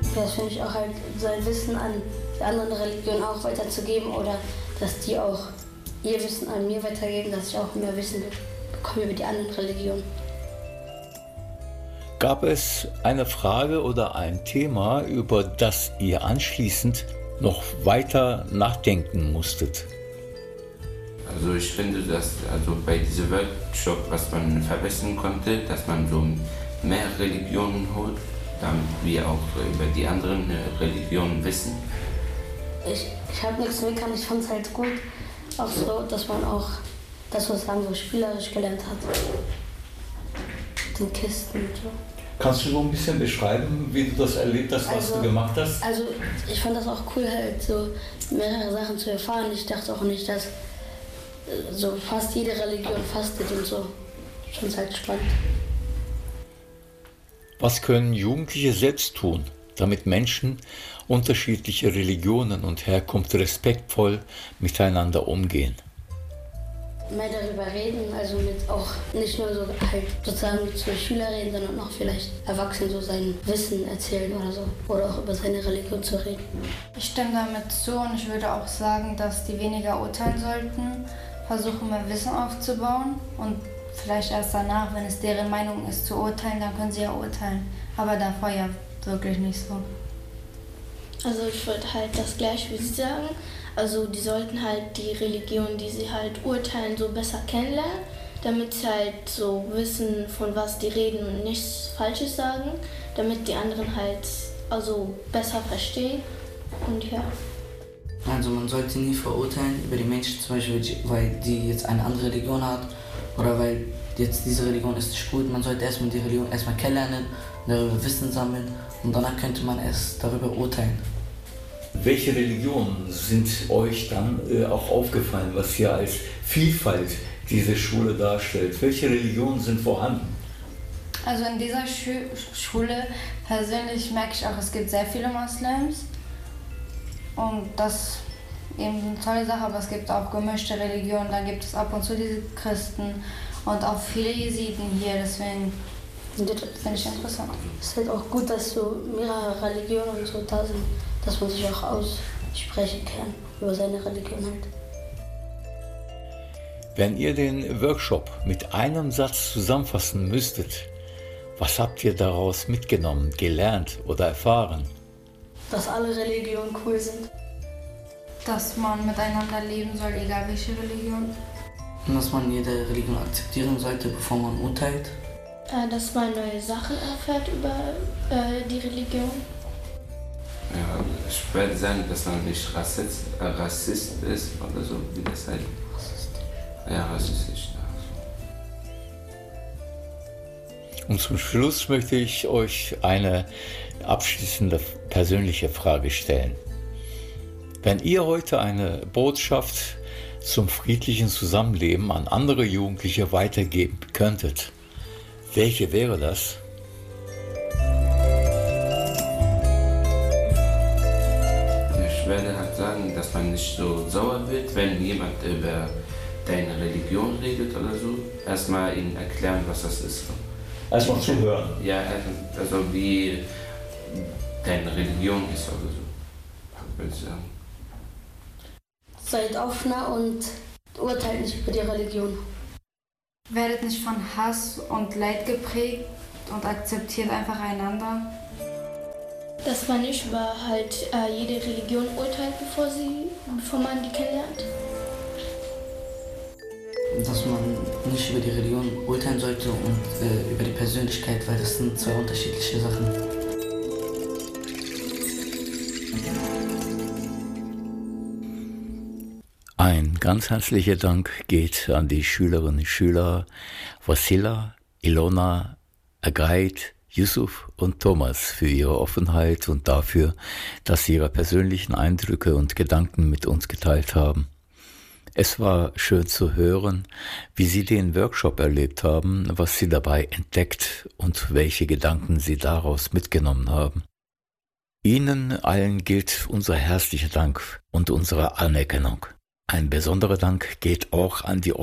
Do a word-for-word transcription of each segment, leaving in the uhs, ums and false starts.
Ja, das finde ich auch halt, sein Wissen an die anderen Religionen auch weiterzugeben oder dass die auch ihr Wissen an mir weitergeben, dass ich auch mehr Wissen bekomme über die anderen Religionen. Gab es eine Frage oder ein Thema, über das ihr anschließend noch weiter nachdenken musstet? Also ich finde, dass also bei diesem Workshop, was man verbessern konnte, dass man so mehr Religionen holt, damit wir auch über die anderen Religionen wissen. Ich, ich habe nichts meckern, ich fand es halt gut, auch so, dass man auch das, was sagen, so spielerisch gelernt hat. Den Kisten und so. Kannst du so ein bisschen beschreiben, wie du das erlebt hast, was also, du gemacht hast? Also ich fand das auch cool, halt so mehrere Sachen zu erfahren. Ich dachte auch nicht, dass so fast jede Religion fastet und so. Ich fand es halt spannend. Was können Jugendliche selbst tun, damit Menschen unterschiedlicher Religionen und Herkunft respektvoll miteinander umgehen? Mehr darüber reden, also mit auch nicht nur so halt sozusagen mit so Schülern reden, sondern auch vielleicht Erwachsenen so sein Wissen erzählen oder so. Oder auch über seine Religion zu reden. Ich stimme damit zu und ich würde auch sagen, dass die weniger urteilen sollten, versuchen mehr Wissen aufzubauen und vielleicht erst danach, wenn es deren Meinung ist, zu urteilen, dann können sie ja urteilen. Aber davor ja wirklich nicht so. Also ich würde halt das gleiche wie Sie sagen. Also die sollten halt die Religion, die sie halt urteilen, so besser kennenlernen, damit sie halt so wissen, von was die reden und nichts Falsches sagen, damit die anderen halt also besser verstehen und ja. Also man sollte nie verurteilen über die Menschen, zum Beispiel, weil die jetzt eine andere Religion hat oder weil jetzt diese Religion ist nicht gut. Man sollte erstmal die Religion erstmal kennenlernen, darüber Wissen sammeln und danach könnte man erst darüber urteilen. Welche Religionen sind euch dann äh, auch aufgefallen, was hier als Vielfalt diese Schule darstellt? Welche Religionen sind vorhanden? Also in dieser Schu- Schule persönlich merke ich auch, es gibt sehr viele Moslems. Und das ist eben eine tolle Sache, aber es gibt auch gemischte Religionen. Dann gibt es ab und zu diese Christen und auch viele Jesiden hier, deswegen finde ich interessant. Es ist halt auch gut, dass so mehrere Religionen und so da sind, dass man sich auch aussprechen kann über seine Religion halt. Wenn ihr den Workshop mit einem Satz zusammenfassen müsstet, was habt ihr daraus mitgenommen, gelernt oder erfahren? Dass alle Religionen cool sind. Dass man miteinander leben soll, egal welche Religion. Und dass man jede Religion akzeptieren sollte, bevor man urteilt. Dass man neue Sachen erfährt über äh, die Religion. Ja, ich würde sagen, dass man nicht Rassist, äh, Rassist ist oder so, wie das heißt. Ja, rassistisch. Und zum Schluss möchte ich euch eine abschließende persönliche Frage stellen. Wenn ihr heute eine Botschaft zum friedlichen Zusammenleben an andere Jugendliche weitergeben könntet, welche wäre das? Ich würde halt sagen, dass man nicht so sauer wird, wenn jemand über deine Religion redet oder so. Erstmal ihnen erklären, was das ist. Erstmal zuhören. Ja, also wie deine Religion ist oder so, würde ich sagen. Seid offener und urteilt nicht über die Religion. Werdet nicht von Hass und Leid geprägt und akzeptiert einfach einander. Dass man nicht über halt äh, jede Religion urteilt, bevor, sie, bevor man die kennenlernt. Dass man nicht über die Religion urteilen sollte und äh, über die Persönlichkeit, weil das sind zwei unterschiedliche Sachen. Ein ganz herzlicher Dank geht an die Schülerinnen und Schüler Wasila, Ilona, Agait, Yusuf und Thomas für ihre Offenheit und dafür, dass sie ihre persönlichen Eindrücke und Gedanken mit uns geteilt haben. Es war schön zu hören, wie sie den Workshop erlebt haben, was sie dabei entdeckt und welche Gedanken sie daraus mitgenommen haben. Ihnen allen gilt unser herzlicher Dank und unsere Anerkennung. Ein besonderer Dank geht auch an die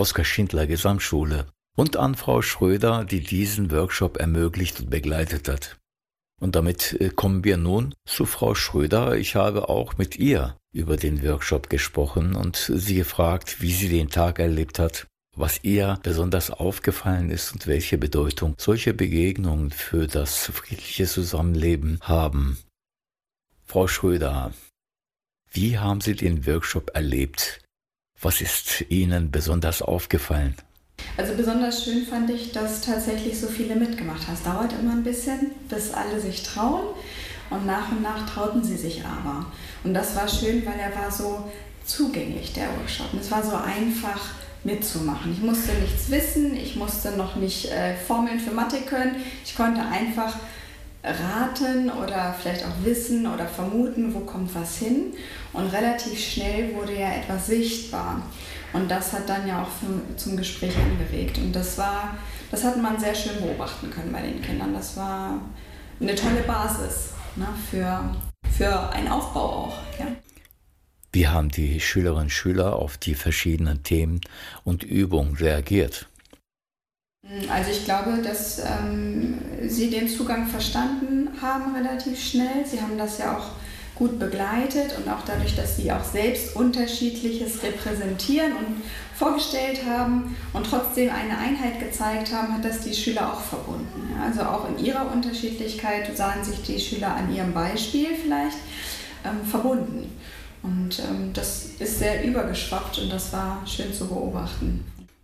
Oskar-Schindler-Gesamtschule und an Frau Schröder, die diesen Workshop ermöglicht und begleitet hat. Und damit kommen wir nun zu Frau Schröder. Ich habe auch mit ihr über den Workshop gesprochen und sie gefragt, wie sie den Tag erlebt hat, was ihr besonders aufgefallen ist und welche Bedeutung solche Begegnungen für das friedliche Zusammenleben haben. Frau Schröder, wie haben Sie den Workshop erlebt? Was ist Ihnen besonders aufgefallen? Also besonders schön fand ich, dass tatsächlich so viele mitgemacht haben. Es dauert immer ein bisschen, bis alle sich trauen und nach und nach trauten sie sich aber. Und das war schön, weil er war so zugänglich, der Workshop. Und es war so einfach mitzumachen. Ich musste nichts wissen, ich musste noch nicht äh, Formeln für Mathe können. Ich konnte einfach raten oder vielleicht auch wissen oder vermuten, wo kommt was hin. Und relativ schnell wurde ja etwas sichtbar. Und das hat dann ja auch für, zum Gespräch angeregt. Und das war, das hat man sehr schön beobachten können bei den Kindern. Das war eine tolle Basis, ne, für, für einen Aufbau auch. Ja. Wie haben die Schülerinnen und Schüler auf die verschiedenen Themen und Übungen reagiert? Also ich glaube, dass ähm, sie den Zugang verstanden haben relativ schnell. Sie haben das ja auch gut begleitet und auch dadurch, dass sie auch selbst Unterschiedliches repräsentieren und vorgestellt haben und trotzdem eine Einheit gezeigt haben, hat das die Schüler auch verbunden. Ja, also auch in ihrer Unterschiedlichkeit sahen sich die Schüler an ihrem Beispiel vielleicht ähm, verbunden. Und ähm, das ist sehr übergeschwappt und das war schön zu beobachten.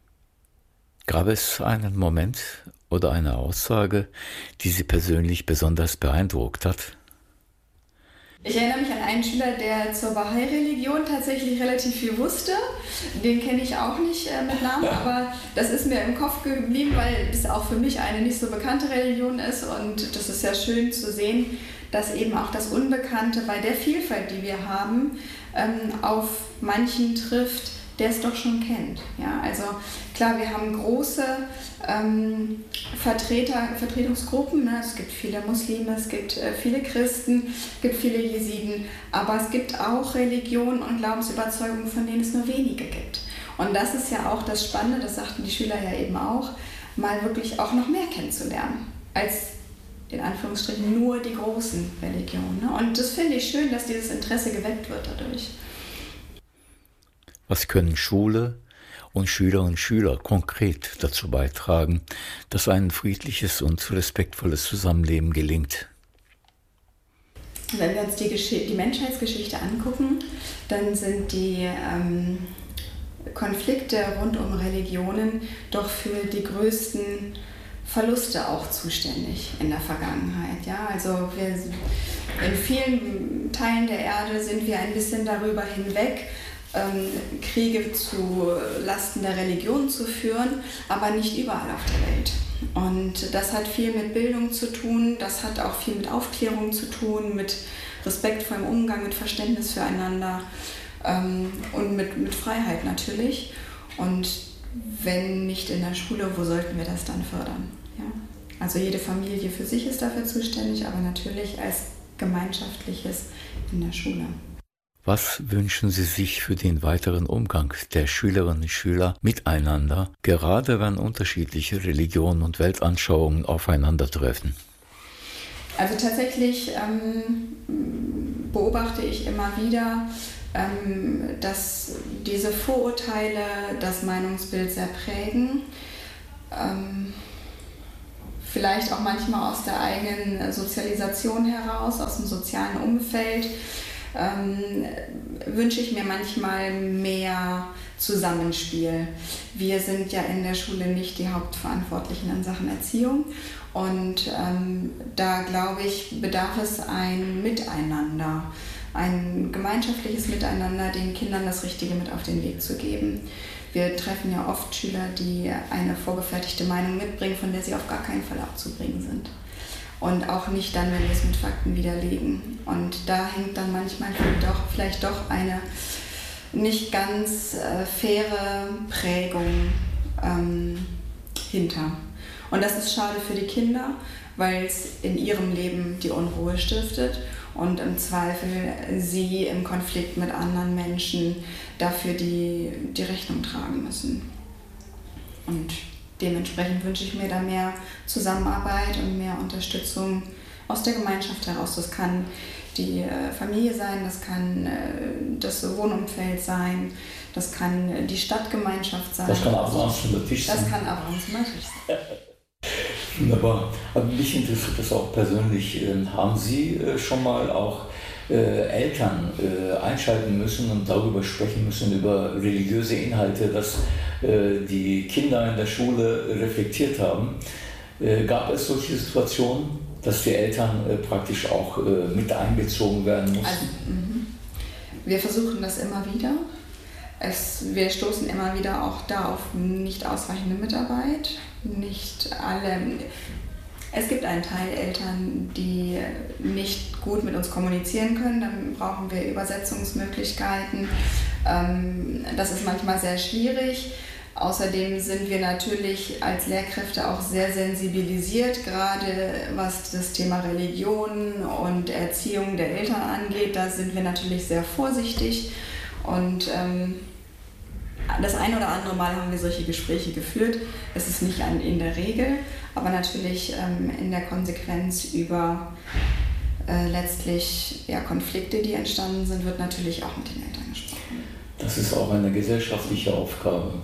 Gab es einen Moment oder eine Aussage, die Sie persönlich besonders beeindruckt hat? Ich erinnere mich an einen Schüler, der zur Bahai-Religion tatsächlich relativ viel wusste. Den kenne ich auch nicht äh, mit Namen, aber das ist mir im Kopf geblieben, weil es auch für mich eine nicht so bekannte Religion ist. Und das ist ja schön zu sehen, dass eben auch das Unbekannte bei der Vielfalt, die wir haben, ähm, auf manchen trifft, der es doch schon kennt. Ja, also klar, wir haben große ähm, Vertreter, Vertretungsgruppen. Ne? Es gibt viele Muslime, es gibt äh, viele Christen, es gibt viele Jesiden, aber es gibt auch Religionen und Glaubensüberzeugungen, von denen es nur wenige gibt. Und das ist ja auch das Spannende, das sagten die Schüler ja eben auch, mal wirklich auch noch mehr kennenzulernen, als in Anführungsstrichen nur die großen Religionen. Ne? Und das finde ich schön, dass dieses Interesse geweckt wird dadurch. Was können Schule und Schülerinnen und Schüler konkret dazu beitragen, dass ein friedliches und respektvolles Zusammenleben gelingt? Wenn wir uns die, Gesch- die Menschheitsgeschichte angucken, dann sind die ähm, Konflikte rund um Religionen doch für die größten Verluste auch zuständig in der Vergangenheit. Ja? Also wir, in vielen Teilen der Erde sind wir ein bisschen darüber hinweg, ähm, Kriege zu Lasten der Religion zu führen, aber nicht überall auf der Welt. Und das hat viel mit Bildung zu tun, das hat auch viel mit Aufklärung zu tun, mit respektvollem Umgang, mit Verständnis füreinander ähm, und mit, mit Freiheit natürlich. Und wenn nicht in der Schule, wo sollten wir das dann fördern? Ja? Also jede Familie für sich ist dafür zuständig, aber natürlich als gemeinschaftliches in der Schule. Was wünschen Sie sich für den weiteren Umgang der Schülerinnen und Schüler miteinander, gerade wenn unterschiedliche Religionen und Weltanschauungen aufeinandertreffen? Also tatsächlich ähm, beobachte ich immer wieder, ähm, dass diese Vorurteile das Meinungsbild sehr prägen. Ähm, vielleicht auch manchmal aus der eigenen Sozialisation heraus, aus dem sozialen Umfeld. Ähm, wünsche ich mir manchmal mehr Zusammenspiel. Wir sind ja in der Schule nicht die Hauptverantwortlichen in Sachen Erziehung und ähm, da glaube ich, bedarf es ein Miteinander, ein gemeinschaftliches Miteinander, den Kindern das Richtige mit auf den Weg zu geben. Wir treffen ja oft Schüler, die eine vorgefertigte Meinung mitbringen, von der sie auf gar keinen Fall abzubringen sind. Und auch nicht dann, wenn wir es mit Fakten widerlegen. Und da hängt dann manchmal doch, vielleicht doch eine nicht ganz äh, faire Prägung ähm, hinter. Und das ist schade für die Kinder, weil es in ihrem Leben die Unruhe stiftet und im Zweifel sie im Konflikt mit anderen Menschen dafür die, die Rechnung tragen müssen. Und dementsprechend wünsche ich mir da mehr Zusammenarbeit und mehr Unterstützung aus der Gemeinschaft heraus. Das kann die äh, Familie sein, das kann äh, das Wohnumfeld sein, das kann äh, die Stadtgemeinschaft sein. Das kann Abrahams unter Tisch sein. Das kann Abrahams unter Tisch sein. Wunderbar. Aber mich interessiert das auch persönlich. Haben Sie schon mal auch äh, Eltern äh, einschalten müssen und darüber sprechen müssen, über religiöse Inhalte, dass äh, die Kinder in der Schule reflektiert haben? Äh, gab es solche Situationen, dass die Eltern äh, praktisch auch äh, mit einbezogen werden mussten? Also, m- wir versuchen das immer wieder. Es, wir stoßen immer wieder auch da auf nicht ausreichende Mitarbeit. Nicht alle. Es gibt einen Teil Eltern, die nicht gut mit uns kommunizieren können. Dann brauchen wir Übersetzungsmöglichkeiten. Das ist manchmal sehr schwierig. Außerdem sind wir natürlich als Lehrkräfte auch sehr sensibilisiert, gerade was das Thema Religion und Erziehung der Eltern angeht. Da sind wir natürlich sehr vorsichtig. Und ähm, das ein oder andere Mal haben wir solche Gespräche geführt. Es ist nicht an, in der Regel, aber natürlich ähm, in der Konsequenz über äh, letztlich ja, Konflikte, die entstanden sind, wird natürlich auch mit den Eltern gesprochen. Das ist auch eine gesellschaftliche Aufgabe.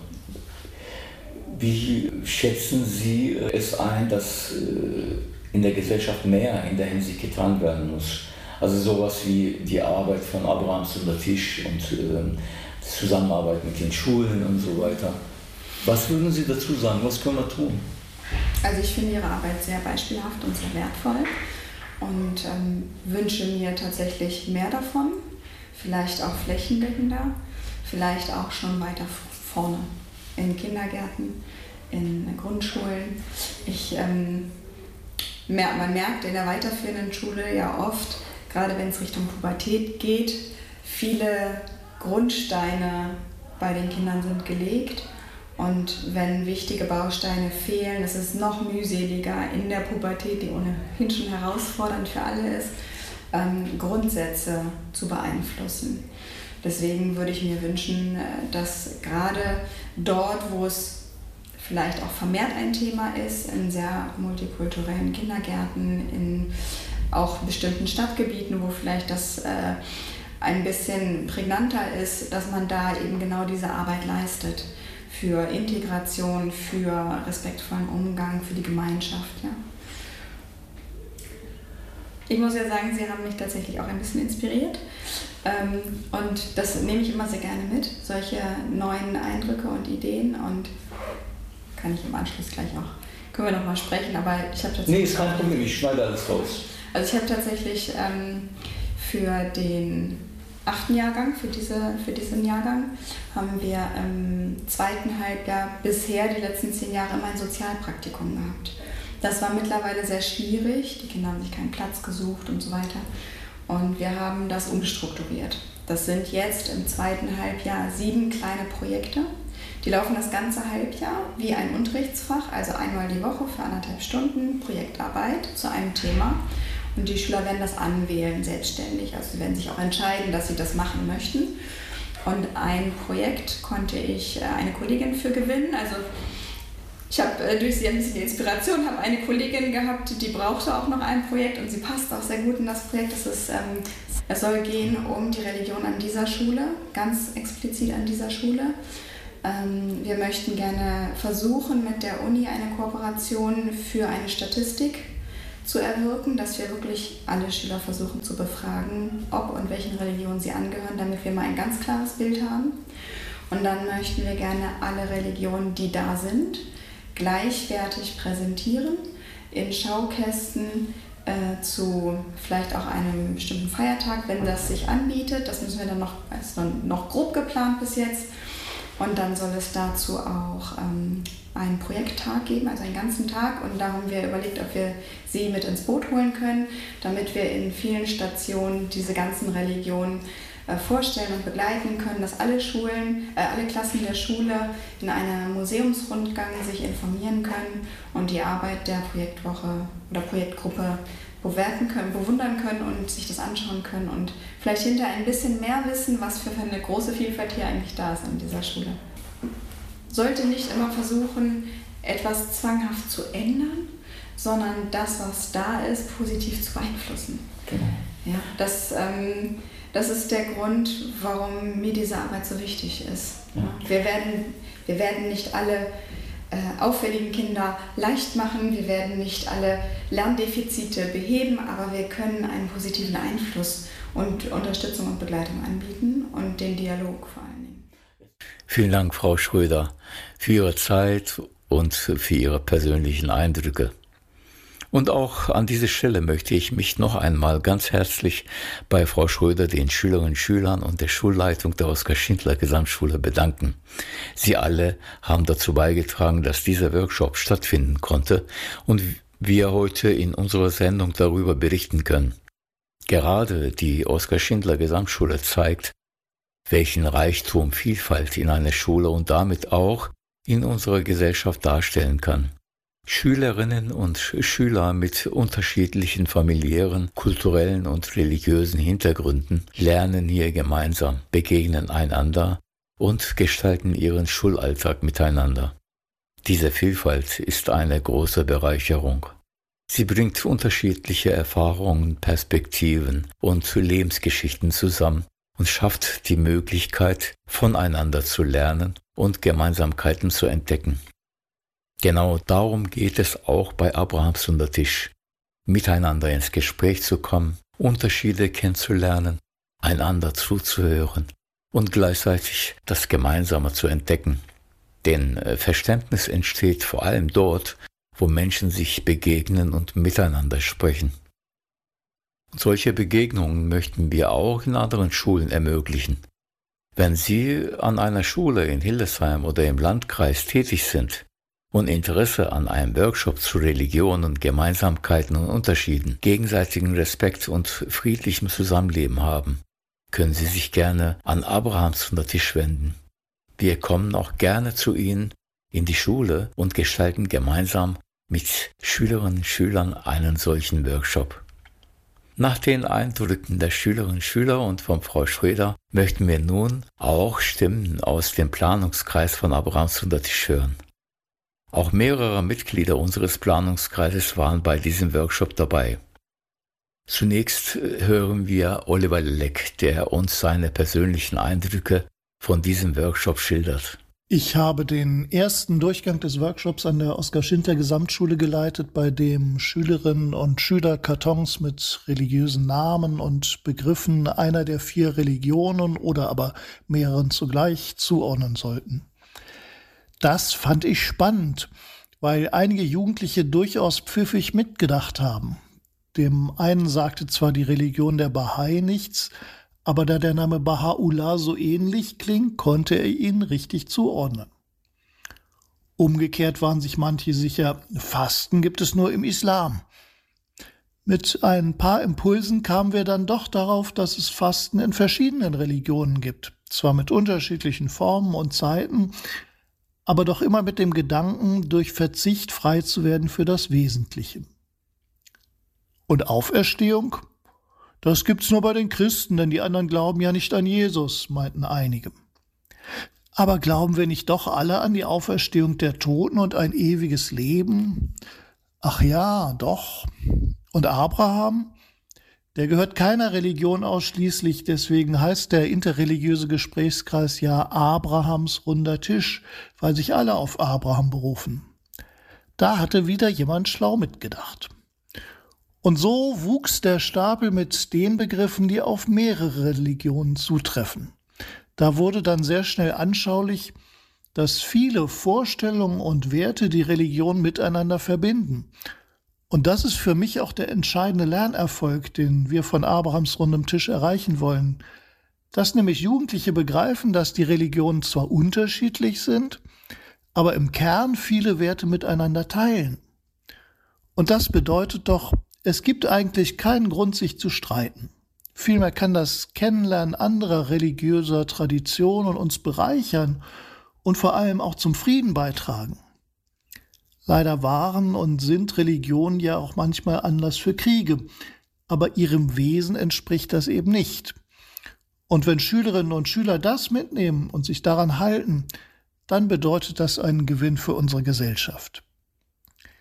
Wie schätzen Sie es ein, dass äh, in der Gesellschaft mehr in der Hinsicht getan werden muss? Also sowas wie die Arbeit von Abrahams unter Tisch und äh, Zusammenarbeit mit den Schulen und so weiter. Was würden Sie dazu sagen? Was können wir tun? Also ich finde Ihre Arbeit sehr beispielhaft und sehr wertvoll und ähm, wünsche mir tatsächlich mehr davon, vielleicht auch flächendeckender, vielleicht auch schon weiter vorne in Kindergärten, in Grundschulen. Ich, ähm, mer- man merkt in der weiterführenden Schule ja oft, gerade wenn es Richtung Pubertät geht, viele Grundsteine bei den Kindern sind gelegt und wenn wichtige Bausteine fehlen, ist es noch mühseliger in der Pubertät, die ohnehin schon herausfordernd für alle ist, ähm, Grundsätze zu beeinflussen. Deswegen würde ich mir wünschen, dass gerade dort, wo es vielleicht auch vermehrt ein Thema ist, in sehr multikulturellen Kindergärten, in auch bestimmten Stadtgebieten, wo vielleicht das äh, ein bisschen prägnanter ist, dass man da eben genau diese Arbeit leistet für Integration, für respektvollen Umgang, für die Gemeinschaft. Ja. Ich muss ja sagen, Sie haben mich tatsächlich auch ein bisschen inspiriert ähm, und das nehme ich immer sehr gerne mit, solche neuen Eindrücke und Ideen und kann ich im Anschluss gleich auch, können wir noch mal sprechen, aber ich habe tatsächlich... Nee, ist kein Problem, ich schneide alles raus. Also ich habe tatsächlich ähm, für den achten Jahrgang, für, diese, für diesen Jahrgang, haben wir im zweiten Halbjahr bisher die letzten zehn Jahre immer ein Sozialpraktikum gehabt. Das war mittlerweile sehr schwierig, die Kinder haben sich keinen Platz gesucht und so weiter. Und wir haben das umstrukturiert. Das sind jetzt im zweiten Halbjahr sieben kleine Projekte. Die laufen das ganze Halbjahr wie ein Unterrichtsfach, also einmal die Woche für anderthalb Stunden Projektarbeit zu einem Thema. Und die Schüler werden das anwählen, selbstständig. Also sie werden sich auch entscheiden, dass sie das machen möchten. Und ein Projekt konnte ich eine Kollegin für gewinnen. Also ich habe durch sie ein bisschen Inspiration, habe eine Kollegin gehabt, die brauchte auch noch ein Projekt und sie passt auch sehr gut in das Projekt. Es, ist, ähm, es soll gehen um die Religion an dieser Schule, ganz explizit an dieser Schule. Ähm, wir möchten gerne versuchen, mit der Uni eine Kooperation für eine Statistik zu erwirken, dass wir wirklich alle Schüler versuchen zu befragen, ob und welchen Religionen sie angehören, damit wir mal ein ganz klares Bild haben. Und dann möchten wir gerne alle Religionen, die da sind, gleichwertig präsentieren, in Schaukästen äh, zu vielleicht auch einem bestimmten Feiertag, wenn das sich anbietet. Das müssen wir dann noch, ist noch grob geplant bis jetzt. Und dann soll es dazu auch ähm, einen Projekttag geben, also einen ganzen Tag. Und da haben wir überlegt, ob wir sie mit ins Boot holen können, damit wir in vielen Stationen diese ganzen Religionen äh, vorstellen und begleiten können, dass alle Schulen, äh, alle Klassen der Schule in einem Museumsrundgang sich informieren können und die Arbeit der Projektwoche oder Projektgruppe bewerten können, bewundern können und sich das anschauen können und vielleicht hinterher ein bisschen mehr wissen, was für eine große Vielfalt hier eigentlich da ist an dieser Schule. Sollte nicht immer versuchen, etwas zwanghaft zu ändern, sondern das, was da ist, positiv zu beeinflussen. Genau. Ja, das, ähm, das ist der Grund, warum mir diese Arbeit so wichtig ist. Ja. Wir werden, wir werden nicht alle äh, auffälligen Kinder leicht machen, wir werden nicht alle Lerndefizite beheben, aber wir können einen positiven Einfluss und Unterstützung und Begleitung anbieten und den Dialog vor allen Dingen. Vielen Dank, Frau Schröder, für Ihre Zeit und für Ihre persönlichen Eindrücke. Und auch an dieser Stelle möchte ich mich noch einmal ganz herzlich bei Frau Schröder, den Schülerinnen und Schülern und der Schulleitung der Oskar-Schindler-Gesamtschule bedanken. Sie alle haben dazu beigetragen, dass dieser Workshop stattfinden konnte und wir heute in unserer Sendung darüber berichten können. Gerade die Oskar-Schindler-Gesamtschule zeigt, welchen Reichtum Vielfalt in einer Schule und damit auch in unserer Gesellschaft darstellen kann. Schülerinnen und Schüler mit unterschiedlichen familiären, kulturellen und religiösen Hintergründen lernen hier gemeinsam, begegnen einander und gestalten ihren Schulalltag miteinander. Diese Vielfalt ist eine große Bereicherung. Sie bringt unterschiedliche Erfahrungen, Perspektiven und Lebensgeschichten zusammen und schafft die Möglichkeit, voneinander zu lernen und Gemeinsamkeiten zu entdecken. Genau darum geht es auch bei Abrahams runder Tisch, miteinander ins Gespräch zu kommen, Unterschiede kennenzulernen, einander zuzuhören und gleichzeitig das Gemeinsame zu entdecken. Denn Verständnis entsteht vor allem dort, wo Menschen sich begegnen und miteinander sprechen. Solche Begegnungen möchten wir auch in anderen Schulen ermöglichen. Wenn Sie an einer Schule in Hildesheim oder im Landkreis tätig sind und Interesse an einem Workshop zu Religion und Gemeinsamkeiten und Unterschieden, gegenseitigen Respekt und friedlichem Zusammenleben haben, können Sie sich gerne an Abrahams runder Tisch wenden. Wir kommen auch gerne zu Ihnen in die Schule und gestalten gemeinsam mit Schülerinnen und Schülern einen solchen Workshop. Nach den Eindrücken der Schülerinnen und Schüler und von Frau Schröder möchten wir nun auch Stimmen aus dem Planungskreis von Abrahams runder Tisch hören. Auch mehrere Mitglieder unseres Planungskreises waren bei diesem Workshop dabei. Zunächst hören wir Oliver Leck, der uns seine persönlichen Eindrücke von diesem Workshop schildert. Ich habe den ersten Durchgang des Workshops an der Oskar-Schindler-Gesamtschule geleitet, bei dem Schülerinnen und Schüler Kartons mit religiösen Namen und Begriffen einer der vier Religionen oder aber mehreren zugleich zuordnen sollten. Das fand ich spannend, weil einige Jugendliche durchaus pfiffig mitgedacht haben. Dem einen sagte zwar die Religion der Bahai nichts, aber da der Name Baha'u'llah so ähnlich klingt, konnte er ihn richtig zuordnen. Umgekehrt waren sich manche sicher, Fasten gibt es nur im Islam. Mit ein paar Impulsen kamen wir dann doch darauf, dass es Fasten in verschiedenen Religionen gibt, zwar mit unterschiedlichen Formen und Zeiten, aber doch immer mit dem Gedanken, durch Verzicht frei zu werden für das Wesentliche. Und Auferstehung? Das gibt's nur bei den Christen, denn die anderen glauben ja nicht an Jesus, meinten einige. Aber glauben wir nicht doch alle an die Auferstehung der Toten und ein ewiges Leben? Ach ja, doch. Und Abraham? Der gehört keiner Religion ausschließlich, deswegen heißt der interreligiöse Gesprächskreis ja Abrahams runder Tisch, weil sich alle auf Abraham berufen. Da hatte wieder jemand schlau mitgedacht. Und so wuchs der Stapel mit den Begriffen, die auf mehrere Religionen zutreffen. Da wurde dann sehr schnell anschaulich, dass viele Vorstellungen und Werte die Religion miteinander verbinden. Und das ist für mich auch der entscheidende Lernerfolg, den wir von Abrahams rundem Tisch erreichen wollen. Dass nämlich Jugendliche begreifen, dass die Religionen zwar unterschiedlich sind, aber im Kern viele Werte miteinander teilen. Und das bedeutet doch, es gibt eigentlich keinen Grund, sich zu streiten. Vielmehr kann das Kennenlernen anderer religiöser Traditionen uns bereichern und vor allem auch zum Frieden beitragen. Leider waren und sind Religionen ja auch manchmal Anlass für Kriege, aber ihrem Wesen entspricht das eben nicht. Und wenn Schülerinnen und Schüler das mitnehmen und sich daran halten, dann bedeutet das einen Gewinn für unsere Gesellschaft.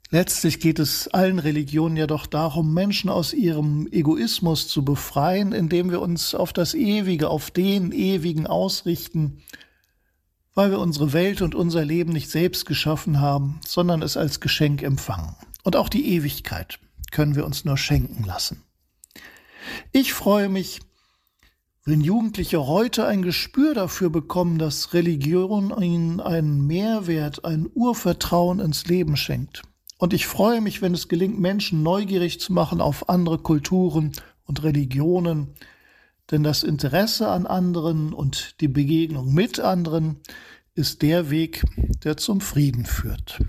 Letztlich geht es allen Religionen ja doch darum, Menschen aus ihrem Egoismus zu befreien, indem wir uns auf das Ewige, auf den Ewigen ausrichten, weil wir unsere Welt und unser Leben nicht selbst geschaffen haben, sondern es als Geschenk empfangen. Und auch die Ewigkeit können wir uns nur schenken lassen. Ich freue mich, wenn Jugendliche heute ein Gespür dafür bekommen, dass Religion ihnen einen Mehrwert, ein Urvertrauen ins Leben schenkt. Und ich freue mich, wenn es gelingt, Menschen neugierig zu machen auf andere Kulturen und Religionen. Denn das Interesse an anderen und die Begegnung mit anderen ist der Weg, der zum Frieden führt.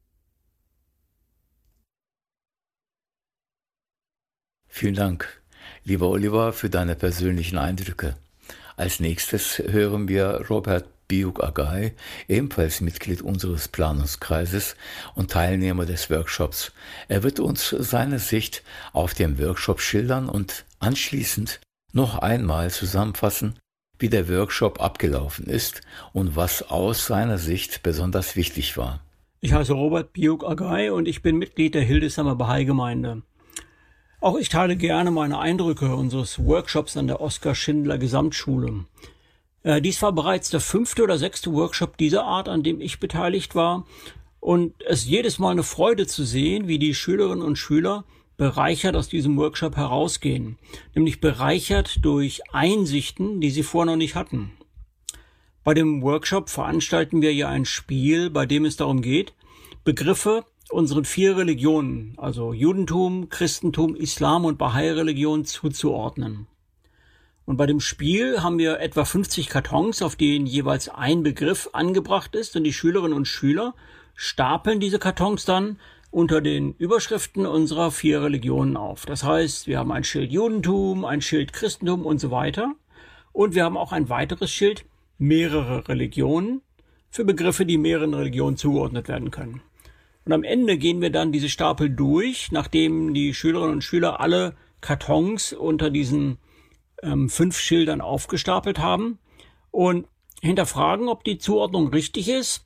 Vielen Dank, lieber Oliver, für deine persönlichen Eindrücke. Als nächstes hören wir Robert Biuk-Agay, ebenfalls Mitglied unseres Planungskreises und Teilnehmer des Workshops. Er wird uns seine Sicht auf dem Workshop schildern und anschließend noch einmal zusammenfassen, wie der Workshop abgelaufen ist und was aus seiner Sicht besonders wichtig war. Ich heiße Robert Biuk-Agay und ich bin Mitglied der Hildesheimer Bahai-Gemeinde. Auch ich teile gerne meine Eindrücke unseres Workshops an der Oskar-Schindler-Gesamtschule. Äh, dies war bereits der fünfte oder sechste Workshop dieser Art, an dem ich beteiligt war. Und es ist jedes Mal eine Freude zu sehen, wie die Schülerinnen und Schüler bereichert aus diesem Workshop herausgehen. Nämlich bereichert durch Einsichten, die sie vorher noch nicht hatten. Bei dem Workshop veranstalten wir ja ein Spiel, bei dem es darum geht, Begriffe unseren vier Religionen, also Judentum, Christentum, Islam und Bahai-Religion, zuzuordnen. Und bei dem Spiel haben wir etwa fünfzig Kartons, auf denen jeweils ein Begriff angebracht ist, und die Schülerinnen und Schüler stapeln diese Kartons dann unter den Überschriften unserer vier Religionen auf. Das heißt, wir haben ein Schild Judentum, ein Schild Christentum und so weiter. Und wir haben auch ein weiteres Schild mehrere Religionen für Begriffe, die mehreren Religionen zugeordnet werden können. Und am Ende gehen wir dann diese Stapel durch, nachdem die Schülerinnen und Schüler alle Kartons unter diesen ähm, fünf Schildern aufgestapelt haben und hinterfragen, ob die Zuordnung richtig ist.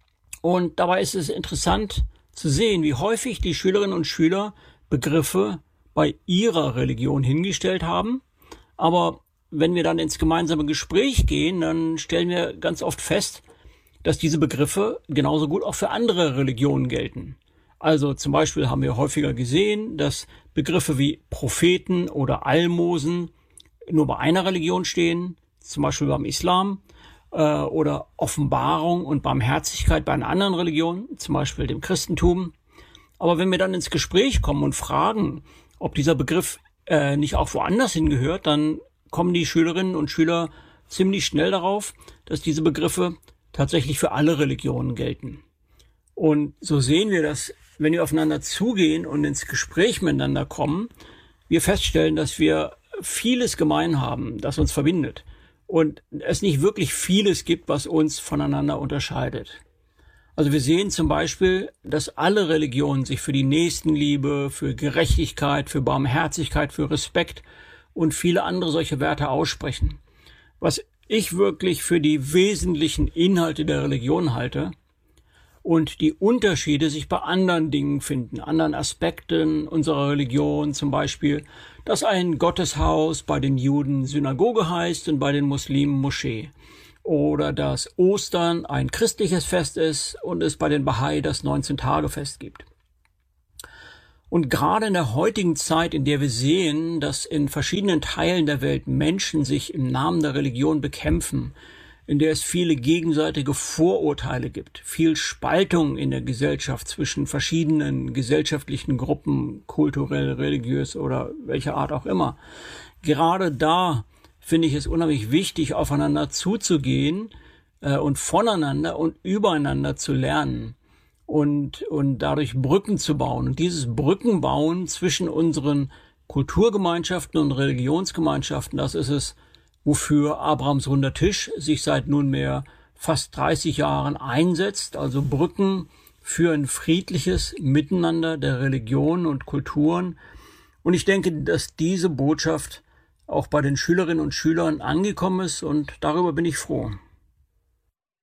Und dabei ist es interessant zu sehen, wie häufig die Schülerinnen und Schüler Begriffe bei ihrer Religion hingestellt haben. Aber wenn wir dann ins gemeinsame Gespräch gehen, dann stellen wir ganz oft fest, dass diese Begriffe genauso gut auch für andere Religionen gelten. Also zum Beispiel haben wir häufiger gesehen, dass Begriffe wie Propheten oder Almosen nur bei einer Religion stehen, zum Beispiel beim Islam, äh, oder Offenbarung und Barmherzigkeit bei einer anderen Religion, zum Beispiel dem Christentum. Aber wenn wir dann ins Gespräch kommen und fragen, ob dieser Begriff äh, nicht auch woanders hingehört, dann kommen die Schülerinnen und Schüler ziemlich schnell darauf, dass diese Begriffe tatsächlich für alle Religionen gelten. Und so sehen wir, dass, wenn wir aufeinander zugehen und ins Gespräch miteinander kommen, wir feststellen, dass wir vieles gemein haben, das uns verbindet. Und es nicht wirklich vieles gibt, was uns voneinander unterscheidet. Also wir sehen zum Beispiel, dass alle Religionen sich für die Nächstenliebe, für Gerechtigkeit, für Barmherzigkeit, für Respekt und viele andere solche Werte aussprechen. Was ich wirklich für die wesentlichen Inhalte der Religion halte und die Unterschiede sich bei anderen Dingen finden, anderen Aspekten unserer Religion, zum Beispiel, dass ein Gotteshaus bei den Juden Synagoge heißt und bei den Muslimen Moschee, oder dass Ostern ein christliches Fest ist und es bei den Bahai das neunzehn-Tage-Fest gibt. Und gerade in der heutigen Zeit, in der wir sehen, dass in verschiedenen Teilen der Welt Menschen sich im Namen der Religion bekämpfen, in der es viele gegenseitige Vorurteile gibt, viel Spaltung in der Gesellschaft zwischen verschiedenen gesellschaftlichen Gruppen, kulturell, religiös oder welcher Art auch immer. Gerade da finde ich es unheimlich wichtig, aufeinander zuzugehen äh, und voneinander und übereinander zu lernen. Und, und dadurch Brücken zu bauen. Und dieses Brückenbauen zwischen unseren Kulturgemeinschaften und Religionsgemeinschaften, das ist es, wofür Abrahams runder Tisch sich seit nunmehr fast dreißig Jahren einsetzt. Also Brücken für ein friedliches Miteinander der Religionen und Kulturen. Und ich denke, dass diese Botschaft auch bei den Schülerinnen und Schülern angekommen ist und darüber bin ich froh.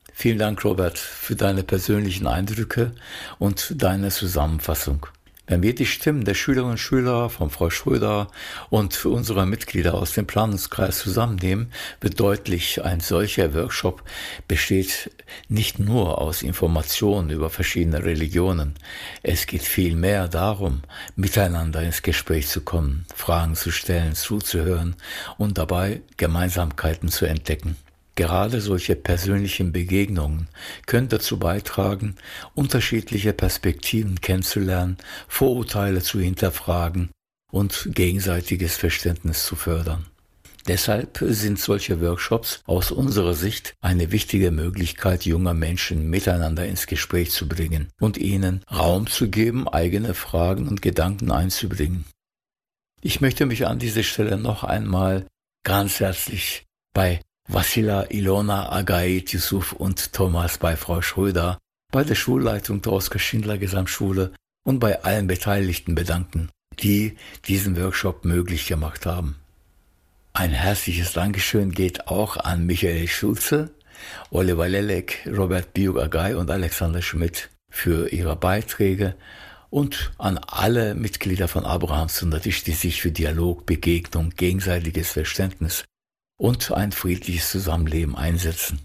Vielen Dank, Robert, für deine persönlichen Eindrücke und deine Zusammenfassung. Wenn wir die Stimmen der Schülerinnen und Schüler von Frau Schröder und unserer Mitglieder aus dem Planungskreis zusammennehmen, wird deutlich, ein solcher Workshop besteht nicht nur aus Informationen über verschiedene Religionen. Es geht vielmehr darum, miteinander ins Gespräch zu kommen, Fragen zu stellen, zuzuhören und dabei Gemeinsamkeiten zu entdecken. Gerade solche persönlichen Begegnungen können dazu beitragen, unterschiedliche Perspektiven kennenzulernen, Vorurteile zu hinterfragen und gegenseitiges Verständnis zu fördern. Deshalb sind solche Workshops aus unserer Sicht eine wichtige Möglichkeit, junger Menschen miteinander ins Gespräch zu bringen und ihnen Raum zu geben, eigene Fragen und Gedanken einzubringen. Ich möchte mich an dieser Stelle noch einmal ganz herzlich bei Wassila, Ilona, Agait, Yusuf und Thomas, bei Frau Schröder, bei der Schulleitung der Oskar-Schindler-Gesamtschule und bei allen Beteiligten bedanken, die diesen Workshop möglich gemacht haben. Ein herzliches Dankeschön geht auch an Michael Schulze, Oliver Lelek, Robert Biuk-Agay und Alexander Schmidt für ihre Beiträge und an alle Mitglieder von Abrahams hundert, die sich für Dialog, Begegnung, gegenseitiges Verständnis und ein friedliches Zusammenleben einsetzen.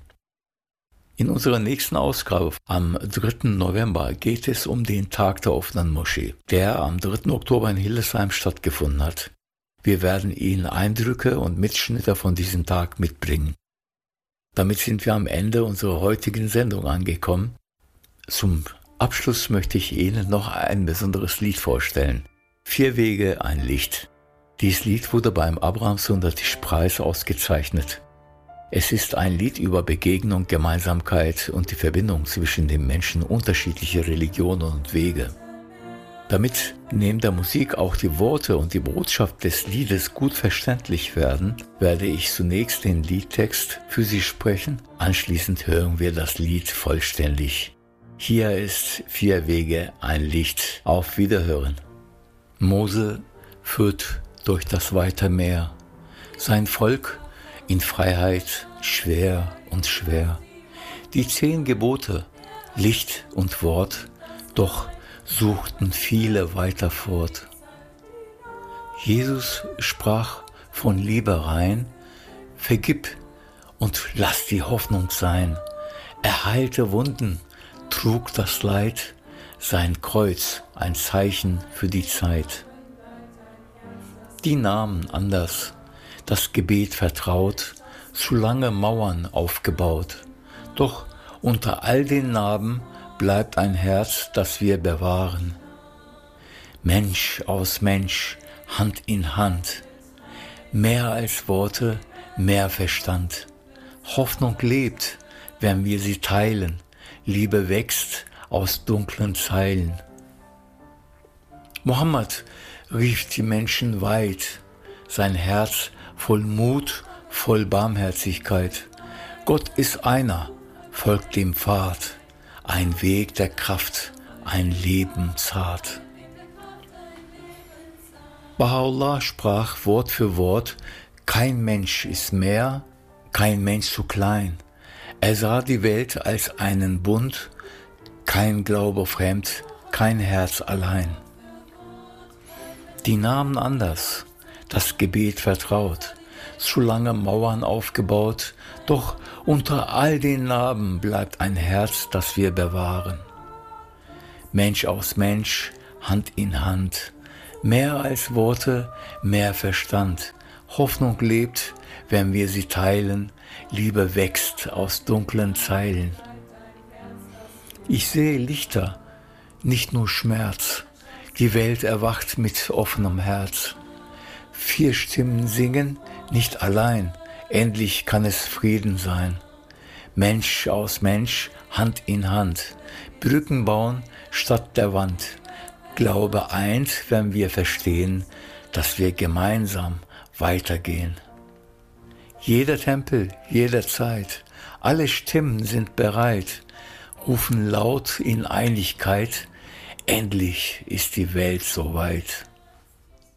In unserer nächsten Ausgabe am dritten November geht es um den Tag der offenen Moschee, der am dritten Oktober in Hildesheim stattgefunden hat. Wir werden Ihnen Eindrücke und Mitschnitte von diesem Tag mitbringen. Damit sind wir am Ende unserer heutigen Sendung angekommen. Zum Abschluss möchte ich Ihnen noch ein besonderes Lied vorstellen. Vier Wege, ein Licht. Dieses Lied wurde beim Abrahams hundert Preis ausgezeichnet. Es ist ein Lied über Begegnung, Gemeinsamkeit und die Verbindung zwischen den Menschen unterschiedlicher Religionen und Wege. Damit neben der Musik auch die Worte und die Botschaft des Liedes gut verständlich werden, werde ich zunächst den Liedtext für Sie sprechen. Anschließend hören wir das Lied vollständig. Hier ist Vier Wege, ein Licht. Auf Wiederhören. Mose führt durch das weite Meer, sein Volk in Freiheit schwer und schwer. Die zehn Gebote, Licht und Wort, doch suchten viele weiter fort. Jesus sprach von Liebe rein, vergib und lass die Hoffnung sein. Er heilte Wunden, trug das Leid, sein Kreuz ein Zeichen für die Zeit. Die Namen anders, das Gebet vertraut, zu lange Mauern aufgebaut. Doch unter all den Narben bleibt ein Herz, das wir bewahren. Mensch aus Mensch, Hand in Hand, mehr als Worte, mehr Verstand. Hoffnung lebt, wenn wir sie teilen, Liebe wächst aus dunklen Zeilen. Mohammed rief die Menschen weit, sein Herz voll Mut, voll Barmherzigkeit. Gott ist einer, folgt dem Pfad, ein Weg der Kraft, ein Leben zart. Baha'u'llah sprach Wort für Wort, kein Mensch ist mehr, kein Mensch zu klein. Er sah die Welt als einen Bund, kein Glaube fremd, kein Herz allein. Die Namen anders, das Gebet vertraut, zu lange Mauern aufgebaut, doch unter all den Narben bleibt ein Herz, das wir bewahren. Mensch aus Mensch, Hand in Hand, mehr als Worte, mehr Verstand. Hoffnung lebt, wenn wir sie teilen, Liebe wächst aus dunklen Zeilen. Ich sehe Lichter, nicht nur Schmerz, die Welt erwacht mit offenem Herz. Vier Stimmen singen, nicht allein, endlich kann es Frieden sein. Mensch aus Mensch, Hand in Hand, Brücken bauen statt der Wand. Glaube eint, wenn wir verstehen, dass wir gemeinsam weitergehen. Jeder Tempel, jederzeit, alle Stimmen sind bereit, rufen laut in Einigkeit, endlich ist die Welt soweit.